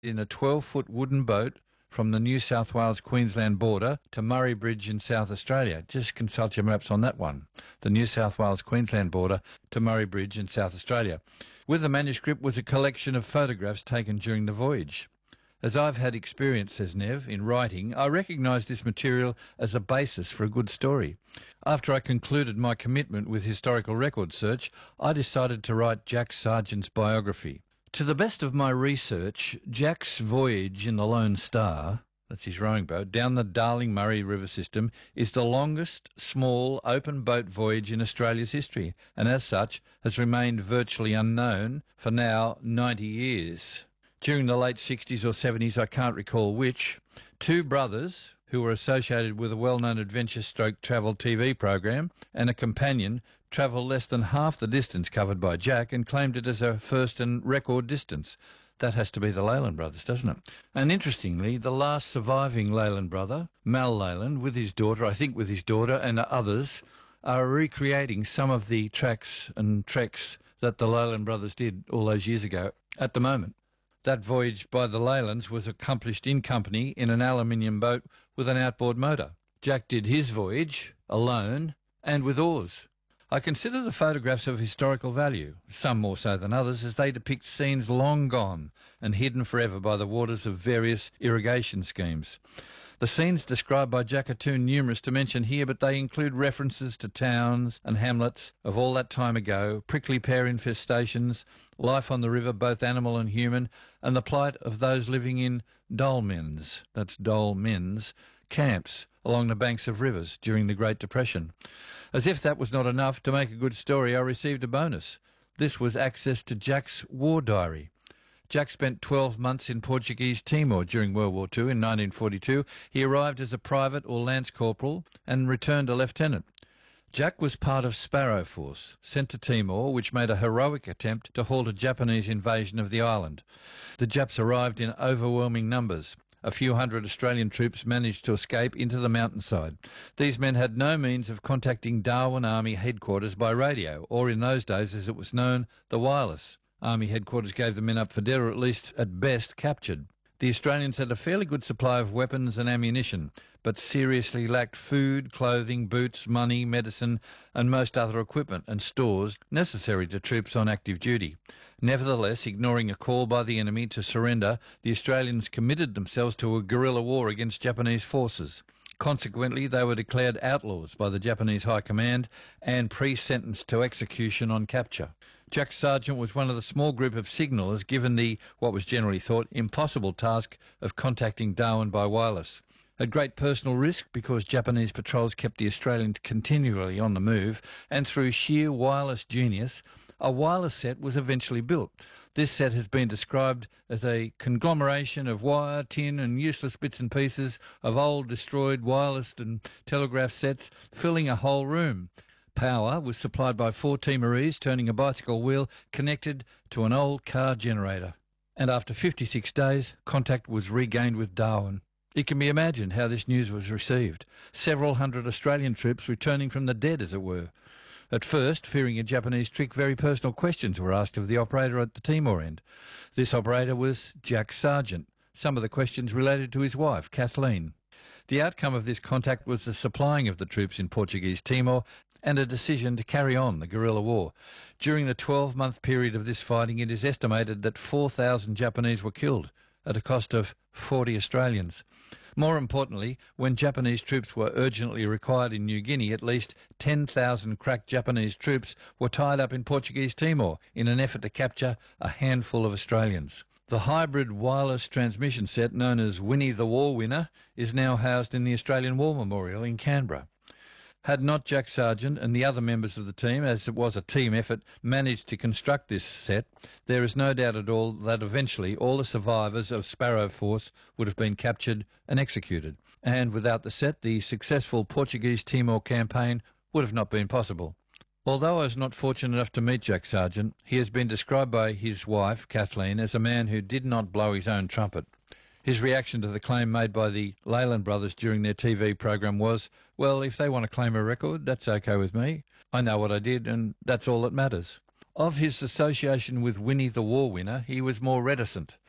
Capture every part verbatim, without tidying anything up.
in a twelve-foot wooden boat from the New South Wales-Queensland border to Murray Bridge in South Australia. Just consult your maps on that one. The New South Wales-Queensland border to Murray Bridge in South Australia. With the manuscript was a collection of photographs taken during the voyage. As I've had experience, says Nev, in writing, I recognise this material as a basis for a good story. After I concluded my commitment with historical record search, I decided to write Jack Sargent's biography. To the best of my research, Jack's voyage in the Lone Star, that's his rowing boat, down the Darling-Murray River system is the longest small open boat voyage in Australia's history, and as such has remained virtually unknown for now ninety years. During the late sixties or seventies, I can't recall which, two brothers who were associated with a well-known adventure stroke travel T V program and a companion travelled less than half the distance covered by Jack and claimed it as a first and record distance. That has to be the Leyland brothers, doesn't it? And interestingly, the last surviving Leyland brother, Mal Leyland, with his daughter, I think with his daughter and others, are recreating some of the tracks and treks that the Leyland brothers did all those years ago at the moment. That voyage by the Leylands was accomplished in company in an aluminium boat with an outboard motor. Jack did his voyage alone and with oars. I consider the photographs of historical value, some more so than others, as they depict scenes long gone and hidden forever by the waters of various irrigation schemes. The scenes described by Jack are too numerous to mention here, but they include references to towns and hamlets of all that time ago, prickly pear infestations, life on the river, both animal and human, and the plight of those living in dolmens, that's dolmens, camps along the banks of rivers during the Great Depression. As if that was not enough, to make a good story, I received a bonus. This was access to Jack's war diary. Jack spent twelve months in Portuguese Timor during World War Two in nineteen forty-two. He arrived as a private or lance corporal and returned a lieutenant. Jack was part of Sparrow Force, sent to Timor, which made a heroic attempt to halt a Japanese invasion of the island. The Japs arrived in overwhelming numbers. A few hundred Australian troops managed to escape into the mountainside. These men had no means of contacting Darwin Army headquarters by radio, or in those days, as it was known, the wireless. Army headquarters gave the men up for dead, or at least, at best, captured. The Australians had a fairly good supply of weapons and ammunition, but seriously lacked food, clothing, boots, money, medicine, and most other equipment and stores necessary to troops on active duty. Nevertheless, ignoring a call by the enemy to surrender, the Australians committed themselves to a guerrilla war against Japanese forces. Consequently, they were declared outlaws by the Japanese High Command and pre-sentenced to execution on capture. Jack Sargent was one of the small group of signallers given the, what was generally thought, impossible task of contacting Darwin by wireless. At great personal risk, because Japanese patrols kept the Australians continually on the move, and through sheer wireless genius, a wireless set was eventually built. This set has been described as a conglomeration of wire, tin and useless bits and pieces of old destroyed wireless and telegraph sets filling a whole room. Power was supplied by four Timorese turning a bicycle wheel connected to an old car generator. And after fifty-six days, contact was regained with Darwin. It can be imagined how this news was received. Several hundred Australian troops returning from the dead, as it were. At first, fearing a Japanese trick, very personal questions were asked of the operator at the Timor end. This operator was Jack Sargent. Some of the questions related to his wife, Kathleen. The outcome of this contact was the supplying of the troops in Portuguese Timor and a decision to carry on the guerrilla war. During the twelve-month period of this fighting, it is estimated that four thousand Japanese were killed at a cost of forty Australians. More importantly, when Japanese troops were urgently required in New Guinea, at least ten thousand crack Japanese troops were tied up in Portuguese Timor in an effort to capture a handful of Australians. The hybrid wireless transmission set known as Winnie the War Winner is now housed in the Australian War Memorial in Canberra. Had not Jack Sargent and the other members of the team, as it was a team effort, managed to construct this set, there is no doubt at all that eventually all the survivors of Sparrow Force would have been captured and executed. And without the set, the successful Portuguese Timor campaign would have not been possible. Although I was not fortunate enough to meet Jack Sargent, he has been described by his wife, Kathleen, as a man who did not blow his own trumpet. His reaction to the claim made by the Leyland brothers during their T V program was, well, if they want to claim a record, that's okay with me. I know what I did, and that's all that matters. Of his association with Winnie the War Winner, he was more reticent.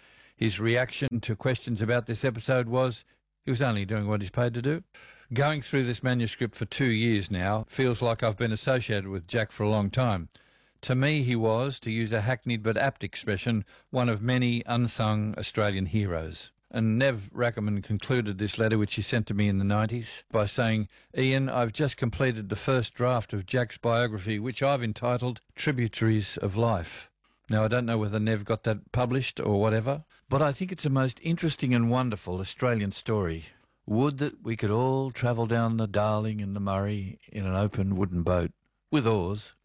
His reaction to questions about this episode was he was only doing what he's paid to do. Going through this manuscript for two years now feels like I've been associated with Jack for a long time. To me, he was, to use a hackneyed but apt expression, one of many unsung Australian heroes. And Nev Rackerman concluded this letter, which he sent to me in the nineties, by saying, Ian, I've just completed the first draft of Jack's biography, which I've entitled Tributaries of Life. Now, I don't know whether Nev got that published or whatever, but I think it's a most interesting and wonderful Australian story. Would that we could all travel down the Darling and the Murray in an open wooden boat, with oars.